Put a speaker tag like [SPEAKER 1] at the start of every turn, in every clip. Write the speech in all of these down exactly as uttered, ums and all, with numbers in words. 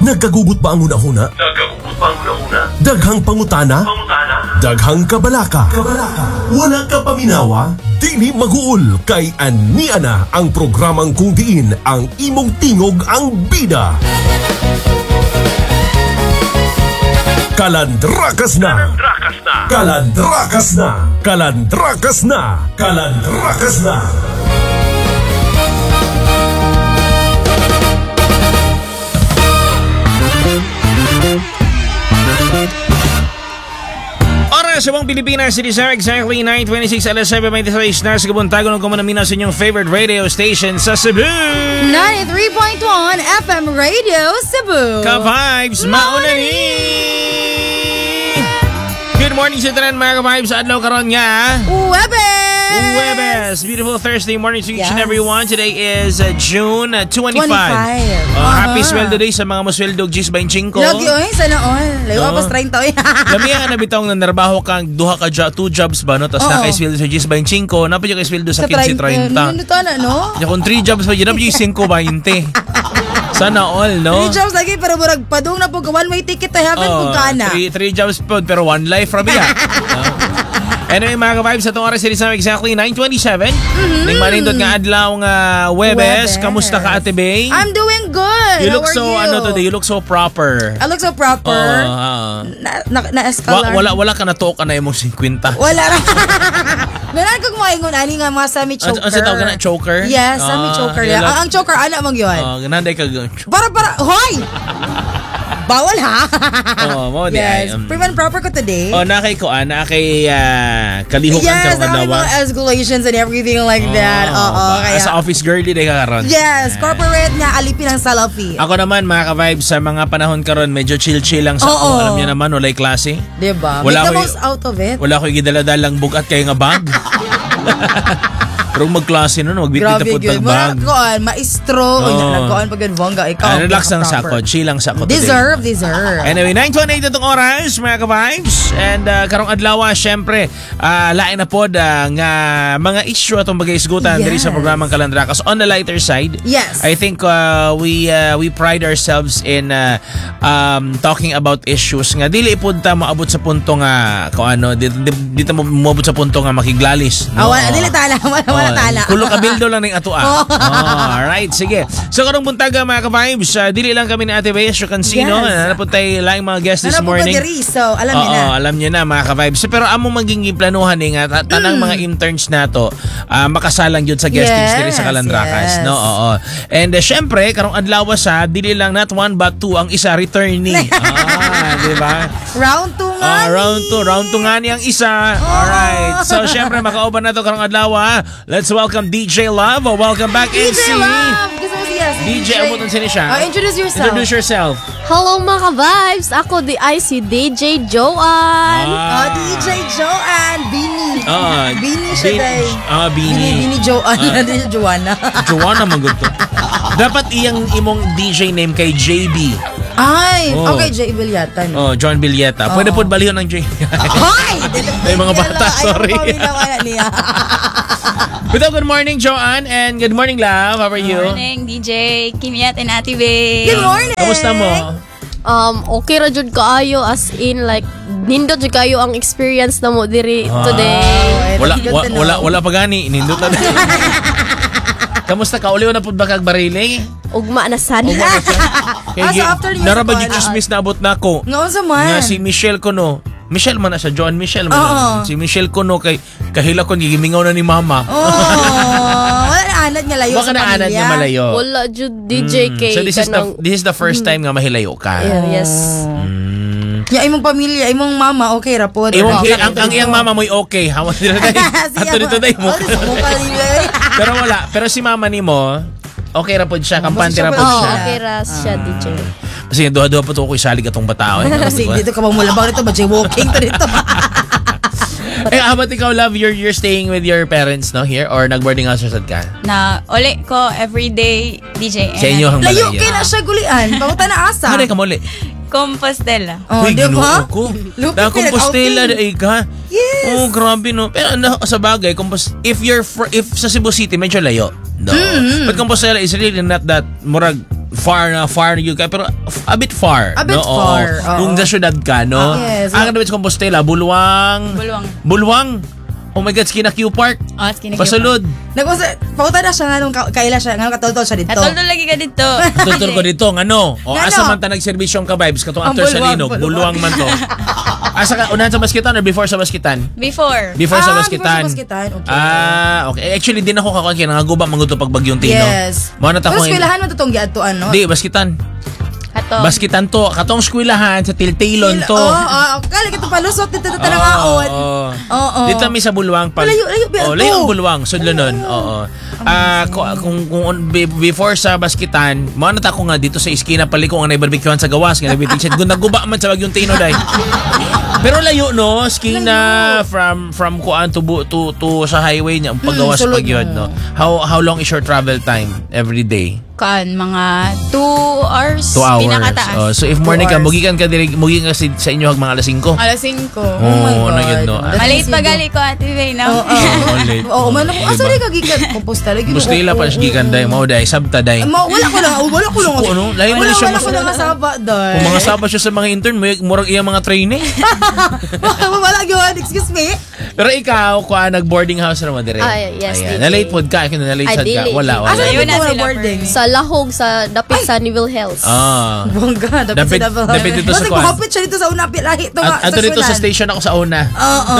[SPEAKER 1] Nagkagubot ba ang una-una?
[SPEAKER 2] Nagkagubot ba ang una-una?
[SPEAKER 1] Daghang pangutana?
[SPEAKER 2] Pangutana?
[SPEAKER 1] Daghang kabalaka? Kabalaka? Wala ka paminawa? Dili mag-uol kay Ania na ang programang kung diin ang imong tingog ang bida. Kalandrakas na!
[SPEAKER 2] Kalandrakas na!
[SPEAKER 1] Kalandrakas na! Kalandrakas na! Kalandrakas na!
[SPEAKER 3] Oras sa buong Pilipinas, it is exactly nine twenty-six, alas seven twenty-six na sa kabuntagon ng kumanamina sa inyong favorite radio station sa Cebu.
[SPEAKER 4] ninety-three point one F M Radio Cebu.
[SPEAKER 3] Ka-vibes, mauna ni! Good morning sa tanan mga ka-vibes. Adlaw karon nga.
[SPEAKER 4] Webes!
[SPEAKER 3] Webes! Beautiful Thursday morning to each
[SPEAKER 4] Yes.
[SPEAKER 3] and everyone. Today is uh, June twenty-five.
[SPEAKER 4] twenty-five.
[SPEAKER 3] Uh,
[SPEAKER 4] Uh-huh.
[SPEAKER 3] Happy sweldo day sa mga musweldo Gis twenty-five.
[SPEAKER 4] Lagi oy, sana all. Layo
[SPEAKER 3] Oo.
[SPEAKER 4] apos thirty oy.
[SPEAKER 3] Lami nga nabitaw ng narbaho kang duha ka jo- two jobs ba no? Tapos
[SPEAKER 4] Oo.
[SPEAKER 3] naka-sweldo sa Gis twenty-five. Napad yung sweldo sa fifteen thirty.
[SPEAKER 4] Ano to na, no?
[SPEAKER 3] Ya kung three jobs pa yun, napad yung five twenty. Sana all, no?
[SPEAKER 4] Three jobs lagi, pero murag padung na po, one way ticket to heaven
[SPEAKER 3] Oo,
[SPEAKER 4] kung kana.
[SPEAKER 3] Three, three jobs po, pero one life, rabi ya. Anyway, mga ka-vibes, sa itong oras, it is now exactly nine twenty-seven. Mm-hmm. Ning manindot nga adlaw nga Webes.
[SPEAKER 4] Webes.
[SPEAKER 3] Kamusta ka, Ate Bay?
[SPEAKER 4] I'm doing good.
[SPEAKER 3] You look
[SPEAKER 4] How are
[SPEAKER 3] so,
[SPEAKER 4] you?
[SPEAKER 3] ano today, you look so proper.
[SPEAKER 4] I look so proper.
[SPEAKER 3] Oo, ah.
[SPEAKER 4] na, na, na
[SPEAKER 3] Wa-
[SPEAKER 4] escalar.
[SPEAKER 3] wala, wala ka na to ka na imong fifty.
[SPEAKER 4] Wala ra. Meron kong maingon ani nga mga sami choker.
[SPEAKER 3] Ano sa tawag na choker?
[SPEAKER 4] Yes, sami
[SPEAKER 3] Ah,
[SPEAKER 4] choker.
[SPEAKER 3] yun
[SPEAKER 4] Yeah.
[SPEAKER 3] lang.
[SPEAKER 4] Ang, ang choker ana mang yun.
[SPEAKER 3] Oh, gananday ka.
[SPEAKER 4] Para para hoy. Bawal ha.
[SPEAKER 3] Oo, mo di ay.
[SPEAKER 4] Yes.
[SPEAKER 3] um,
[SPEAKER 4] Prim and proper ko today.
[SPEAKER 3] Oh, na kay ko, na kay ah, kalihukan
[SPEAKER 4] Yes,
[SPEAKER 3] ka
[SPEAKER 4] na may
[SPEAKER 3] daw.
[SPEAKER 4] mga escalations and everything like that. Oo, kaya.
[SPEAKER 3] Sa office girly day ka karon.
[SPEAKER 4] Yes, corporate nga alipin ang salafi.
[SPEAKER 3] Ako naman mga ka-vibes sa mga panahon karon medyo chill-chill lang sa
[SPEAKER 4] Oo.
[SPEAKER 3] ako. Alam niyo naman walay klase.
[SPEAKER 4] Diba?
[SPEAKER 3] Wala
[SPEAKER 4] Make the
[SPEAKER 3] ko y-
[SPEAKER 4] most out of it.
[SPEAKER 3] Wala ko gidala-dalang bugat kay nga bag. Pero magklase nun, magbitbit na
[SPEAKER 4] Grabe
[SPEAKER 3] po
[SPEAKER 4] yun.
[SPEAKER 3] tag bag.
[SPEAKER 4] Mga koan, maestro.
[SPEAKER 3] Oo.
[SPEAKER 4] Oh. Nagkoan pag yun, bongga. Ikaw.
[SPEAKER 3] Ah, relax lang sa
[SPEAKER 4] proper.
[SPEAKER 3] ako, chill lang sa ako today.
[SPEAKER 4] Deserve, deserve.
[SPEAKER 3] Anyway, nine twenty-eight na itong oras, mga ka-vibes. And uh, karong adlaw, syempre, uh, lain na po uh, nga mga issue atong bagay-isgutan
[SPEAKER 4] Yes.
[SPEAKER 3] diri sa programang Kalandrakas. On the lighter side,
[SPEAKER 4] Yes.
[SPEAKER 3] I think uh, we uh, we pride ourselves in uh, um, talking about issues nga dili ipunta maabot sa punto nga kung ano, dito, dito mo moabot sa punto nga makiglalis.
[SPEAKER 4] Ah, wala, dili tala. Wala, wala tala.
[SPEAKER 3] Kulo kabildo lang ng atua. Oh. Oh, alright, sige. So karong buntaga mga ka-vibes, uh, dili lang kami ni Ate Bea, you can see,
[SPEAKER 4] Yes.
[SPEAKER 3] no? Nanapod tayo lang mga guests this
[SPEAKER 4] Ano po ba
[SPEAKER 3] morning.
[SPEAKER 4] diri? So, alam niyo
[SPEAKER 3] Oo,
[SPEAKER 4] na.
[SPEAKER 3] alam niyo na mga ka-vibes. Pero amo magiging planuhan eh nga ta- tanang mga interns nato uh, makasalang yun sa guestings
[SPEAKER 4] Yes,
[SPEAKER 3] diri sa Kalandrakas,
[SPEAKER 4] yes.
[SPEAKER 3] no? Oo. And uh, syempre, karong adlaw sa dili lang not one but two ang isa returnee. Ah, di ba?
[SPEAKER 4] Round two nga.
[SPEAKER 3] Ah, round two. Round two nga ni ang isa. Alright. So, syempre, makauban na to karong adlaw. ah. Let's welcome D J Love. Oh, welcome back,
[SPEAKER 4] D
[SPEAKER 3] M C.
[SPEAKER 4] J Love. Gusto mo siya?
[SPEAKER 3] D J, abutan sini siya.
[SPEAKER 4] Oh, introduce yourself.
[SPEAKER 3] Introduce yourself.
[SPEAKER 5] Hello mga ka-vibes! Ako di ay si D J Joanne.
[SPEAKER 4] Oh, D J Joanne. Bini.
[SPEAKER 3] Ah,
[SPEAKER 4] Bini siya
[SPEAKER 3] Bin-
[SPEAKER 4] day.
[SPEAKER 3] Ah, Bini.
[SPEAKER 4] Bini, Bini Joanne.
[SPEAKER 3] Ah.
[SPEAKER 4] Hindi siya Joanna.
[SPEAKER 3] Joanna Maguto. Dapat iyang imong D J name kay J B.
[SPEAKER 4] Ay,
[SPEAKER 3] Oh.
[SPEAKER 4] okay, J. Bilyata.
[SPEAKER 3] Oh,
[SPEAKER 4] No?
[SPEAKER 3] John Villeta. Pwede po balihon ng J.
[SPEAKER 4] Hoy!
[SPEAKER 3] Ay, mga bata, sorry.
[SPEAKER 4] Ay, mga wala niya.
[SPEAKER 3] But good morning, Joanne, and good morning, love. How are you?
[SPEAKER 6] Morning, D J Kimiat and Ate Bay.
[SPEAKER 4] Good morning.
[SPEAKER 3] Kamusta mo?
[SPEAKER 5] Um, okay ra jud kaayo as in like nindot jud kayo ang experience na mo diri today.
[SPEAKER 3] Wala,
[SPEAKER 4] Good
[SPEAKER 3] wa,
[SPEAKER 4] to know.
[SPEAKER 3] wala, wala pa gani. Nindot na. Kamusta ka? Uliw na po ba kag barili?
[SPEAKER 5] Ugma na sana.
[SPEAKER 4] Ah, so after niya
[SPEAKER 3] Narabad
[SPEAKER 4] sa
[SPEAKER 3] yung
[SPEAKER 4] kuwan,
[SPEAKER 3] chismis na abot na ako.
[SPEAKER 4] Nga sa man.
[SPEAKER 3] Nga si Michelle Kuno. Michelle man na siya, Joan Michelle man
[SPEAKER 4] Oo.
[SPEAKER 3] na. Si Michelle Kuno kay kahila ko gigimingaw na ni mama.
[SPEAKER 4] Oh, wala na anad niya layo
[SPEAKER 3] Baka
[SPEAKER 4] sa
[SPEAKER 3] na
[SPEAKER 4] pamilya.
[SPEAKER 3] anad niya malayo.
[SPEAKER 5] Wala jud D J K.
[SPEAKER 3] So this is the this is the first time nga mahilayo ka.
[SPEAKER 5] Yeah, yes.
[SPEAKER 3] Mm.
[SPEAKER 4] Ya imong pamilya, imong mama, okay ra po.
[SPEAKER 3] Imong ang, ang iyang mama mo'y okay. Hawa dito day. Ato dito day mo. Pero wala, pero si mama nimo okay ra pod siya, kampante ra pod
[SPEAKER 5] Oh,
[SPEAKER 3] siya.
[SPEAKER 5] okay ra siya D J.
[SPEAKER 3] Kasi duha-duha pa to ko isalig atong batao. Eh.
[SPEAKER 4] Kasi dito ka mamulabang nito, ba walking to dito.
[SPEAKER 3] Eh, how about ikaw, love, you're, you're staying with your parents, no, here? Or nag-boarding house sad ka?
[SPEAKER 6] Na uli ko everyday D J.
[SPEAKER 3] Sa inyo hang
[SPEAKER 4] Layo
[SPEAKER 3] malayo.
[SPEAKER 4] kay na siya gulian. Panguta na asa.
[SPEAKER 3] Ano ka muli?
[SPEAKER 6] Compostela.
[SPEAKER 4] Oh,
[SPEAKER 3] Uy,
[SPEAKER 4] di
[SPEAKER 3] ginoo
[SPEAKER 4] ba?
[SPEAKER 3] ko.
[SPEAKER 4] Look,
[SPEAKER 3] Na Compostela
[SPEAKER 4] pinag-outing.
[SPEAKER 3] na eh ka.
[SPEAKER 4] Yes.
[SPEAKER 3] Oh, grabe no. Pero ano, sa bagay, Compos- if you're fr- if sa Cebu City medyo layo. No.
[SPEAKER 4] Mm-hmm.
[SPEAKER 3] But Compostela is really not that murag far na far na yun ka, pero a bit far.
[SPEAKER 4] A bit
[SPEAKER 3] no? Oo.
[SPEAKER 4] far, oo.
[SPEAKER 3] Kung sa syudad ka, no?
[SPEAKER 4] Ah, yes.
[SPEAKER 3] Ang naman sa Compostela, Bulwang.
[SPEAKER 6] Bulwang.
[SPEAKER 3] Bulwang. Oh my God, Skina Q Park.
[SPEAKER 6] Oh, skinny
[SPEAKER 3] Pasulod.
[SPEAKER 4] Nag-usa, pauta na siya nga nung ka- kaila siya, nga nung katultol siya dito.
[SPEAKER 6] Natuldo lagi ka dito.
[SPEAKER 3] Tutur ko dito, ano? O
[SPEAKER 4] Ngano?
[SPEAKER 3] asa man ta nagserbisyong ka vibes katong
[SPEAKER 4] Ang
[SPEAKER 3] after sa
[SPEAKER 4] bulwang,
[SPEAKER 3] linog,
[SPEAKER 4] bulwang.
[SPEAKER 3] bulwang man to. Asa ka unahan sa basketan or before sa basketan?
[SPEAKER 6] Before.
[SPEAKER 3] Before sa
[SPEAKER 4] Ah,
[SPEAKER 3] basketan.
[SPEAKER 4] before sa basketan, okay.
[SPEAKER 3] Ah, okay. Actually, din ako kakuan kaya nangaguba manguto pag bagyong Tino.
[SPEAKER 4] Yes.
[SPEAKER 3] Mao na ta
[SPEAKER 4] Pero
[SPEAKER 3] ko.
[SPEAKER 4] eskwelahan mo to tong giadtuan, no?
[SPEAKER 3] Di, basketan.
[SPEAKER 6] Hato.
[SPEAKER 3] Basketan to, katong eskwelahan sa Tiltailon to.
[SPEAKER 4] Oo, oh, kala kita palusot dito
[SPEAKER 3] Oo,
[SPEAKER 4] ta tanangaon.
[SPEAKER 3] oo.
[SPEAKER 4] Oo.
[SPEAKER 3] Dito mi sa Bulwang pa.
[SPEAKER 4] Layo, layo,
[SPEAKER 3] Oh,
[SPEAKER 4] layo.
[SPEAKER 3] layo ang Bulwang, sudlo nun. Oo. Ah, ku- kung kung be- before sa basketan, mo na ta ko nga dito sa iskina paliko nga naibarbecuehan sa gawas, nga nabitin gun naguba man sa bagyong Tino dai. Pero layo no, skina from from kuan to bu- to to sa highway niya ang paggawas
[SPEAKER 4] sulod
[SPEAKER 3] pagyod
[SPEAKER 4] mo.
[SPEAKER 3] no. How how long is your travel time every day?
[SPEAKER 6] Kaan, mga two hours.
[SPEAKER 3] Two hours.
[SPEAKER 6] Pinakataas.
[SPEAKER 3] Oh, so if morning ka,
[SPEAKER 4] hours.
[SPEAKER 3] mugikan ka diri, mugikan ka si- sa inyo hag mga alas singko.
[SPEAKER 6] Alas singko.
[SPEAKER 3] Oh,
[SPEAKER 4] my
[SPEAKER 3] ano
[SPEAKER 4] God.
[SPEAKER 3] yun, no?
[SPEAKER 4] That's
[SPEAKER 6] Malate
[SPEAKER 4] easy,
[SPEAKER 6] pa
[SPEAKER 4] no?
[SPEAKER 6] gali ko, Ate Faye, no?
[SPEAKER 4] Oo.
[SPEAKER 3] Oh, late.
[SPEAKER 4] Oo, man ako.
[SPEAKER 3] Diba?
[SPEAKER 4] Asa rin kagikan? Compostela. gino-
[SPEAKER 3] Mustila pa
[SPEAKER 4] oo,
[SPEAKER 3] siya gikan
[SPEAKER 4] oo.
[SPEAKER 3] day, mao day, sabta day.
[SPEAKER 4] Ma, wala ko lang, wala ko lang.
[SPEAKER 3] Ano? Lain mo
[SPEAKER 4] wala,
[SPEAKER 3] na siya
[SPEAKER 4] wala
[SPEAKER 3] mas-
[SPEAKER 4] ko lang kasaba doon.
[SPEAKER 3] Kung mga saba siya sa mga intern, may murag iya mga trainee.
[SPEAKER 4] wala yun, excuse me.
[SPEAKER 3] Pero ikaw, kuha nag-boarding house naman dire.
[SPEAKER 5] Ay, yes,
[SPEAKER 3] Ayan.
[SPEAKER 5] D J.
[SPEAKER 3] Na-late pod ka, kung na-late
[SPEAKER 5] Ay,
[SPEAKER 3] sad ka.
[SPEAKER 5] dili.
[SPEAKER 3] Wala, wala.
[SPEAKER 4] Asa
[SPEAKER 6] Ayun
[SPEAKER 4] yun
[SPEAKER 6] na
[SPEAKER 4] na
[SPEAKER 6] sila,
[SPEAKER 4] boarding?
[SPEAKER 5] Sa Lahog, sa dapit sa Newell Hills.
[SPEAKER 3] Ah.
[SPEAKER 4] Bongga,
[SPEAKER 3] Dapit-
[SPEAKER 4] dapit sa Davao.
[SPEAKER 3] dapit dito sa
[SPEAKER 4] Basta
[SPEAKER 3] kwan.
[SPEAKER 4] kumapit siya dito sa unapit lahi. Ito nga,
[SPEAKER 3] At, ato dito sa station ako sa una.
[SPEAKER 4] Oo.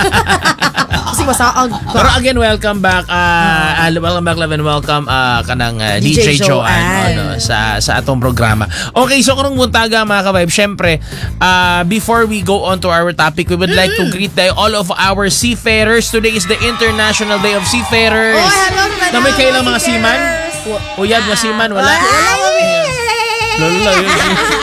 [SPEAKER 4] Kasi masaag ka.
[SPEAKER 3] Pero again, welcome back. Uh, uh, welcome back, love and welcome uh, kanang uh, D J,
[SPEAKER 4] D J
[SPEAKER 3] Joanne
[SPEAKER 4] Joanne.
[SPEAKER 3] ano, sa sa atong programa. Okay, so karong buntaga mga ka-vibe, syempre, uh, before we go on to our topic, we would like to greet tayo all of our seafarers. Today is the International Day of Seafarers.
[SPEAKER 4] Oh, hello sa
[SPEAKER 3] Na may
[SPEAKER 4] mga
[SPEAKER 3] kailang mga seaman?
[SPEAKER 4] seafarers.
[SPEAKER 3] Uyad mga seaman, wala.
[SPEAKER 4] Wala, mami.
[SPEAKER 3] Lolo, yun.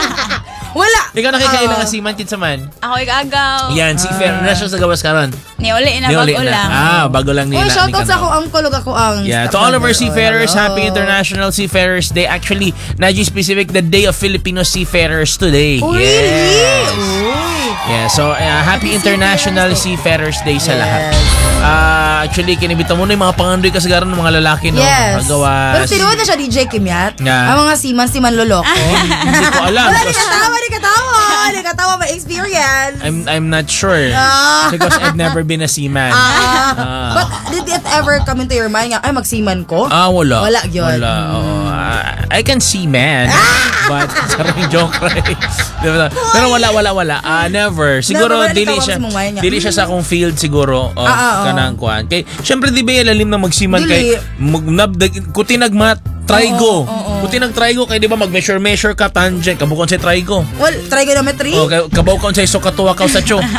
[SPEAKER 4] Wala.
[SPEAKER 3] Ikaw nakikailang
[SPEAKER 4] Ah.
[SPEAKER 3] nga seaman, kid sa man?
[SPEAKER 6] Ako igagaw.
[SPEAKER 3] Yan, seafarer. Na siya sa gawas karon.
[SPEAKER 6] Ni uli na
[SPEAKER 3] Ni uli
[SPEAKER 6] bago
[SPEAKER 3] na.
[SPEAKER 6] lang.
[SPEAKER 3] Ah, bago lang nila.
[SPEAKER 4] Oh, shoutout
[SPEAKER 3] ni
[SPEAKER 4] sa
[SPEAKER 3] Kanaw.
[SPEAKER 4] ako uncle ug ako ang
[SPEAKER 3] Yeah, to
[SPEAKER 4] staff
[SPEAKER 3] all of our
[SPEAKER 4] member.
[SPEAKER 3] seafarers,
[SPEAKER 4] Oh,
[SPEAKER 3] happy
[SPEAKER 4] hello.
[SPEAKER 3] International Seafarers Day. Actually, Naji specific, the Day of Filipino Seafarers today.
[SPEAKER 4] Oh,
[SPEAKER 3] yes.
[SPEAKER 4] really? Uy.
[SPEAKER 3] Yeah, so uh, happy International Seafarers Day sa lahat. Ah, actually, kinibita mo na yung mga pangandoy kasagaran ng mga lalaki, no?
[SPEAKER 4] Yes.
[SPEAKER 3] Magawas.
[SPEAKER 4] Pero tinuod na siya D J Kimyat.
[SPEAKER 3] Nga.
[SPEAKER 4] Ang mga siman, siman loloko.
[SPEAKER 3] Hindi ko alam.
[SPEAKER 4] Wala, di
[SPEAKER 3] because
[SPEAKER 4] katawa, di katawa. Di katawa, may experience.
[SPEAKER 3] I'm I'm not sure.
[SPEAKER 4] Ah.
[SPEAKER 3] Because I've never been a seaman.
[SPEAKER 4] Ah.
[SPEAKER 3] Ah.
[SPEAKER 4] But did it ever come into your mind nga, ay, magsiman ko?
[SPEAKER 3] Ah, wala.
[SPEAKER 4] Wala yun.
[SPEAKER 3] Wala, oo. Ah, I can see man. But, sarang joke, right? Diba? Pero wala, wala, wala. Ah, never. Siguro,
[SPEAKER 4] Never, wala
[SPEAKER 3] dili
[SPEAKER 4] nitawa
[SPEAKER 3] siya.
[SPEAKER 4] sa mungay niya.
[SPEAKER 3] Dili siya sa akong field, siguro. Oh,
[SPEAKER 4] Ah, ah, ah.
[SPEAKER 3] kanang kuhan. Kay, syempre, di ba yung lalim na magsiman
[SPEAKER 4] Dili.
[SPEAKER 3] kay, mag, nab, kuti nagmat, trigo.
[SPEAKER 4] Oo, oo, oo.
[SPEAKER 3] Kuti nag-trigo, kay di ba mag-measure-measure ka, tangent, kabukon sa trigo.
[SPEAKER 4] Well, trigonometry?
[SPEAKER 3] Oh, kay- kabaw ka sa iso katuwa ka sa cho.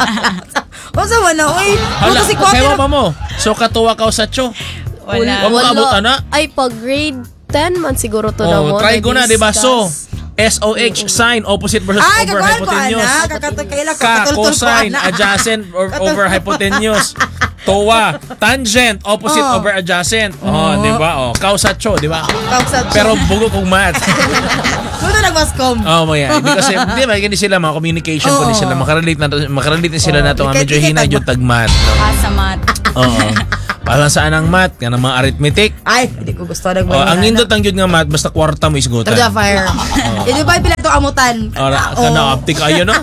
[SPEAKER 4] O sa wala, uy.
[SPEAKER 3] Hala,
[SPEAKER 4] Hala, si
[SPEAKER 3] kaya
[SPEAKER 4] Kwapiro.
[SPEAKER 3] mo mo. So, katuwa ka sa cho.
[SPEAKER 6] Wala.
[SPEAKER 3] Huwag mo kaabutan na.
[SPEAKER 5] Ay, pag grade ten man siguro to na
[SPEAKER 3] Oh,
[SPEAKER 5] mo.
[SPEAKER 3] trigo na, di ba? So,
[SPEAKER 5] na-discuss.
[SPEAKER 3] S O H sign, opposite versus
[SPEAKER 4] Ay,
[SPEAKER 3] over
[SPEAKER 4] kakakuan ko,
[SPEAKER 3] hypotenuse.
[SPEAKER 4] ana. Kakatagkaila ko.
[SPEAKER 3] Ka,
[SPEAKER 4] katultul ko,
[SPEAKER 3] cosine,
[SPEAKER 4] ana.
[SPEAKER 3] adjacent, or over hypotenuse. Towa, tangent, opposite
[SPEAKER 4] Oh.
[SPEAKER 3] over adjacent. Oh, di ba? Oh, kausatso, di ba?
[SPEAKER 4] Kausap siya.
[SPEAKER 3] Pero bugo kong math.
[SPEAKER 4] Kung na nagmaskom.
[SPEAKER 3] Oh, mo yan. Hindi kasi, di ba, hindi sila mga communication po
[SPEAKER 4] Oo.
[SPEAKER 3] din sila. Makarelate na, makarelate din sila
[SPEAKER 4] Oo.
[SPEAKER 3] na ito.
[SPEAKER 4] Ikay-
[SPEAKER 3] Medyo
[SPEAKER 4] ikay
[SPEAKER 3] hinay
[SPEAKER 4] tagma-
[SPEAKER 3] yung tagmat. No?
[SPEAKER 6] Kasamat.
[SPEAKER 3] Oo. Para saan ang math? Nga ng mga arithmetic.
[SPEAKER 4] Ay, hindi ko gusto
[SPEAKER 3] Oh, ang nindot ang yun nga math, basta kwarta mo isgutan.
[SPEAKER 4] Tarja fire. Eh, di ba pila ito amutan?
[SPEAKER 3] Ora,
[SPEAKER 4] Oo.
[SPEAKER 3] kana optic ayo no.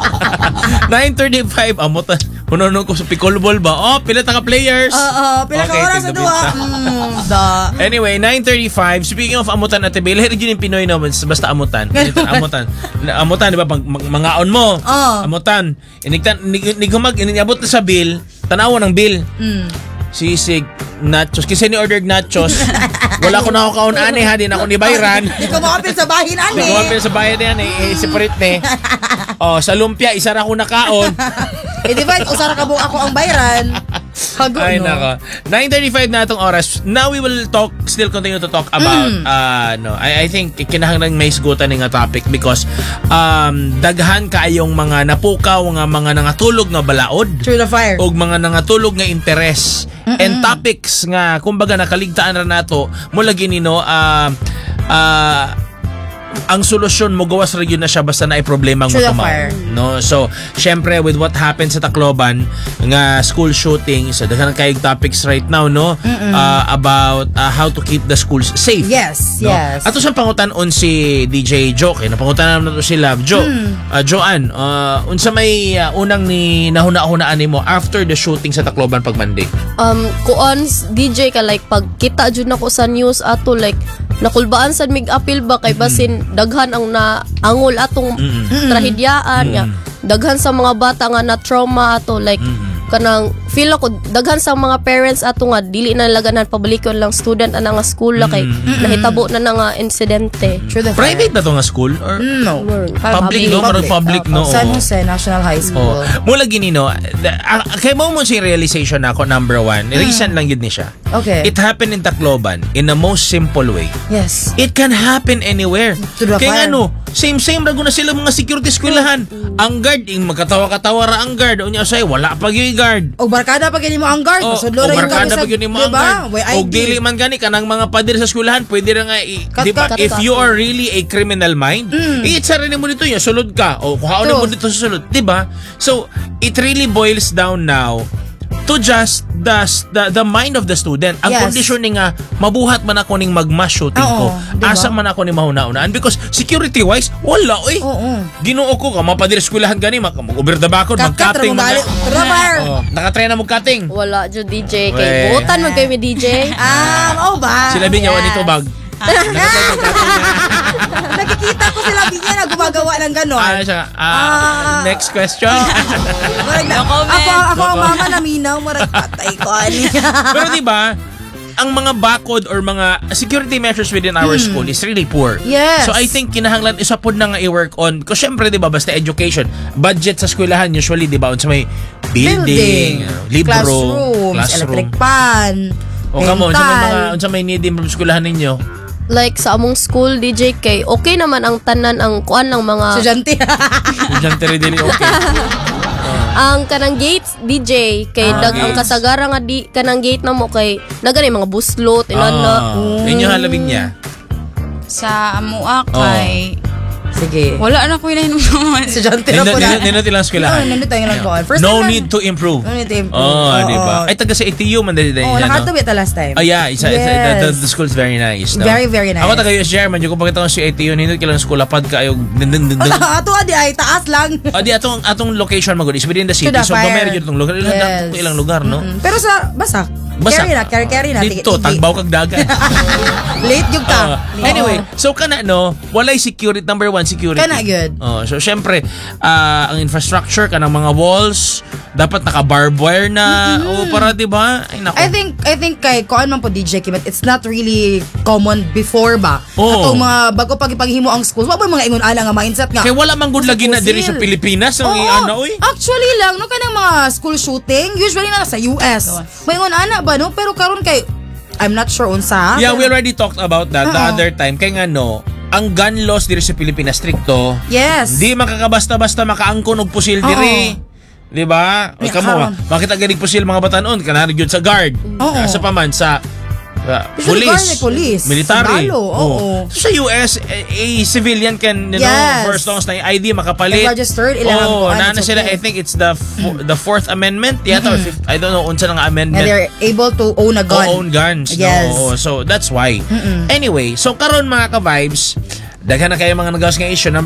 [SPEAKER 3] nine thirty-five amutan. Puno ko sa pickleball ba? Oh, pila ta ka players.
[SPEAKER 4] Oo, pila ka
[SPEAKER 3] Okay,
[SPEAKER 4] oras sa
[SPEAKER 3] tigdabit
[SPEAKER 4] duwa.
[SPEAKER 3] ta.
[SPEAKER 4] Mm, da.
[SPEAKER 3] Anyway, nine thirty-five. Speaking of amutan at Tibay, lahat yun yung Pinoy no, basta amutan. Ganito, amutan. Amutan, di ba? Pag mag- mangaon mo.
[SPEAKER 4] Oo.
[SPEAKER 3] Amutan. Inigtan, nigumag, inabot na sa bill. Tanawa ng bill.
[SPEAKER 4] Mm.
[SPEAKER 3] Sisig, nachos. Kasi ni ordered nachos. Wala ko na ako kaunani ha. Di na ako ni Bayran.
[SPEAKER 4] Di ko makapil sa bahin, ani.
[SPEAKER 3] Nagawapin sa bayan na yan eh. I-separate na eh. Oh, sa lumpia, isa na ko nakaon.
[SPEAKER 4] Eh, di ba, usara ka buong ako ang bayran. Hago,
[SPEAKER 3] Ay,
[SPEAKER 4] no?
[SPEAKER 3] nako. nine thirty-five na itong oras. Now we will talk, still continue to talk about,
[SPEAKER 4] Mm.
[SPEAKER 3] uh, no, I, I think, kinahanglan may isgutan nga topic because um, daghan kaayong mga napukaw, nga mga nangatulog nga balaod,
[SPEAKER 4] Through the fire.
[SPEAKER 3] o mga nangatulog nga interes. And topics nga, kumbaga nakaligtaan na nato, mula ginino, uh, uh, ang solusyon mo gawas ra gyud na siya basta na ay problema mo
[SPEAKER 4] Through the
[SPEAKER 3] tumaw.
[SPEAKER 4] fire.
[SPEAKER 3] No, so syempre with what happened sa Tacloban nga school shooting, so daghan kay topics right now no uh, about uh, how to keep the schools safe.
[SPEAKER 4] Yes,
[SPEAKER 3] No?
[SPEAKER 4] yes.
[SPEAKER 3] Ato sa pangutan-on si D J Joe, kay napangutanan na to si Love Jo.
[SPEAKER 4] Mm.
[SPEAKER 3] Uh, Joanne, uh, unsa may uh, unang ni nahuna-hunaan nimo after the shooting sa Tacloban pag Monday?
[SPEAKER 5] Um, kuan D J ka like pagkita jud nako sa news ato like nakulbaan sad mig apil ba kay basin daghan ang naangol atong trahedyaan nya. Daghan sa mga bata nga na trauma ato like kanang feel ako daghan sa mga parents ato nga dili na laganan pabalikon lang student ana nga school la kay nahitabo na na nga insidente.
[SPEAKER 4] Through the fire.
[SPEAKER 3] Private na to nga school or
[SPEAKER 4] No.
[SPEAKER 3] public no? Marag public no?
[SPEAKER 4] San
[SPEAKER 3] Oo.
[SPEAKER 4] Jose National High
[SPEAKER 3] Oh,
[SPEAKER 4] School.
[SPEAKER 3] mula gini no, the- ah, kay mo mo si realization ako number one. Recent lang yun ni siya.
[SPEAKER 4] Okay.
[SPEAKER 3] It happened in Tacloban in the most simple way.
[SPEAKER 4] Yes.
[SPEAKER 3] It can happen anywhere.
[SPEAKER 4] To the
[SPEAKER 3] Kaya
[SPEAKER 4] fire.
[SPEAKER 3] ano, same-same rago na sila mga security eskwelahan. Ang guard, yung magkatawa-katawa ra ang guard. Unya say, wala pa yung guard.
[SPEAKER 4] O barkada pag mo ang guard,
[SPEAKER 3] Oh,
[SPEAKER 4] masudlo
[SPEAKER 3] o
[SPEAKER 4] ra yung
[SPEAKER 3] barkada
[SPEAKER 4] kami
[SPEAKER 3] pa yun yung mga
[SPEAKER 4] diba?
[SPEAKER 3] guard.
[SPEAKER 4] Way
[SPEAKER 3] O
[SPEAKER 4] I D.
[SPEAKER 3] dili man gani, kanang mga pader sa eskwelahan, pwede ra nga, i-
[SPEAKER 4] Cut,
[SPEAKER 3] di ba,
[SPEAKER 4] cut,
[SPEAKER 3] if
[SPEAKER 4] cut.
[SPEAKER 3] you are really a criminal mind, mm. i-itsara mo dito yun, sulod ka. O kuhaon mo
[SPEAKER 4] True.
[SPEAKER 3] dito sa sulod. Di ba? So, it really boils down now to just the the, the mind of the student. Ang
[SPEAKER 4] Yes.
[SPEAKER 3] kondisyon ni nga mabuhat man ako ning mag-mass shooting ko.
[SPEAKER 4] Oo, diba?
[SPEAKER 3] Asa man ako ni mahuna-unaan because security wise wala oy.
[SPEAKER 4] Oo.
[SPEAKER 3] Ginoo ko ka mapadir eskwelahan gani mag over the bakod
[SPEAKER 4] Cut, cut,
[SPEAKER 3] mag-cutting.
[SPEAKER 4] ra mo balik. To the fire.
[SPEAKER 3] Oh, nakatry na mo cutting.
[SPEAKER 5] Wala jud D J
[SPEAKER 3] Weh.
[SPEAKER 5] kay buotan man kayo mi D J.
[SPEAKER 4] Ah, oh ba?
[SPEAKER 3] Sila binyawan
[SPEAKER 4] Yes.
[SPEAKER 3] nito bag.
[SPEAKER 4] Nakikita ko sila binya na gumagawa ng ganon.
[SPEAKER 3] Ah, siya. Ah,
[SPEAKER 4] Ah.
[SPEAKER 3] next question.
[SPEAKER 4] Murag na-
[SPEAKER 6] No comment.
[SPEAKER 4] Ako, ako ang mama na minaw, murag patay ko. ani.
[SPEAKER 3] Pero di ba, ang mga bakod or mga security measures within our school is really poor.
[SPEAKER 4] Yes.
[SPEAKER 3] So I think kinahanglan isa pod na nga i-work on. Kasi syempre di ba basta education, budget sa eskwelahan usually di ba unsa may building, uh, libro,
[SPEAKER 4] classrooms, electric pan,
[SPEAKER 3] O kamo, unsa may mga
[SPEAKER 4] mental.
[SPEAKER 3] unsa may need from eskwelahan ninyo?
[SPEAKER 5] Like sa among school D J kay okay naman ang tanan ang kuan ng mga
[SPEAKER 4] Estudyante.
[SPEAKER 3] Estudyante rin dili okay.
[SPEAKER 5] ang kanang gates D J kay
[SPEAKER 3] Ah,
[SPEAKER 5] dag ang
[SPEAKER 3] gates.
[SPEAKER 5] kasagara nga di kanang gate na mo kay nagani mga buslot ilan na.
[SPEAKER 3] Ah, inyo halabin niya.
[SPEAKER 6] Sa amua kay
[SPEAKER 4] Sige.
[SPEAKER 6] wala na ko inahin mo naman.
[SPEAKER 4] Estudyante na
[SPEAKER 3] Nindot
[SPEAKER 4] po na.
[SPEAKER 3] nindot- nindot ilang eskwelahan.
[SPEAKER 4] Oh, nindot tayo lang kuan. First
[SPEAKER 3] No
[SPEAKER 4] time
[SPEAKER 3] need to improve.
[SPEAKER 4] No need to improve.
[SPEAKER 3] Oh,
[SPEAKER 4] Oo.
[SPEAKER 3] di ba? Ay taga sa A T U man dali dali.
[SPEAKER 4] Oh, nakatubi ito last time.
[SPEAKER 3] Oh yeah, isa, isa,
[SPEAKER 4] Yes.
[SPEAKER 3] the, the, the school is very nice. No?
[SPEAKER 4] Very, very nice.
[SPEAKER 3] Ako taga U S J R man, yung kung pakita ko si A T U, nindot kailang school, lapad ka ayog.
[SPEAKER 4] Ato adi ay taas lang.
[SPEAKER 3] O di atong atong location magod is within the city.
[SPEAKER 4] the
[SPEAKER 3] So
[SPEAKER 4] fire.
[SPEAKER 3] gamay ra gyud tong lugar. Ilang
[SPEAKER 4] Yes.
[SPEAKER 3] ilang lugar, no?
[SPEAKER 4] Mm, pero sa basak.
[SPEAKER 3] Basta
[SPEAKER 4] Carry na, carry, carry na.
[SPEAKER 3] Dito,
[SPEAKER 4] Tige-
[SPEAKER 3] tagbaw kag dagat.
[SPEAKER 4] Late yung ka.
[SPEAKER 3] Uh, anyway, so kana no, walay security, number one security.
[SPEAKER 4] Kana good.
[SPEAKER 3] Oh, so syempre, ah, ang infrastructure kanang mga walls dapat naka barbed wire na o para 'di ba? Ay nako.
[SPEAKER 4] I think I think kay kuan man po D J Kim, it's not really common before ba.
[SPEAKER 3] Oo.
[SPEAKER 4] Atong mga bago pag ipaghimo ang schools, wa ba mga ingon ala nga mindset nga.
[SPEAKER 3] Kaya wala man gud lagi na diri sa
[SPEAKER 4] Pusil.
[SPEAKER 3] Pilipinas ang
[SPEAKER 4] Oo,
[SPEAKER 3] ano oy.
[SPEAKER 4] actually lang no kanang mga school shooting usually na sa U S. May ingon ana ba no pero karon kay I'm not sure unsa.
[SPEAKER 3] Yeah, we
[SPEAKER 4] pero-
[SPEAKER 3] already talked about that the
[SPEAKER 4] Oo.
[SPEAKER 3] other time. Kaya nga no, ang gun laws diri sa Pilipinas stricto.
[SPEAKER 4] Yes.
[SPEAKER 3] Di makakabasta-basta makaangkon og pusil diri. Di ba? O
[SPEAKER 4] Yeah,
[SPEAKER 3] kamo,
[SPEAKER 4] karon.
[SPEAKER 3] makita ganig pusil mga batanon kanang gyud sa guard.
[SPEAKER 4] Oo.
[SPEAKER 3] Ah, sa paman sa uh,
[SPEAKER 4] Usually
[SPEAKER 3] police,
[SPEAKER 4] guard ay police.
[SPEAKER 3] military.
[SPEAKER 4] Sundalo, oo.
[SPEAKER 3] So, sa U S, a, a civilian can, you know,
[SPEAKER 4] Yes.
[SPEAKER 3] for as long as na yung I D makapalit.
[SPEAKER 4] Like registered, ilang
[SPEAKER 3] Oo,
[SPEAKER 4] ang-
[SPEAKER 3] na
[SPEAKER 4] it's
[SPEAKER 3] sila,
[SPEAKER 4] okay.
[SPEAKER 3] I think it's the fo- the fourth amendment yata, or fifth, I don't know, unsa nga
[SPEAKER 4] And
[SPEAKER 3] amendment.
[SPEAKER 4] they're able to own a gun.
[SPEAKER 3] O own guns.
[SPEAKER 4] Yes.
[SPEAKER 3] No? So, that's why. Anyway, so karon mga ka-vibes, daghan na kayo mga nagawas nga issue.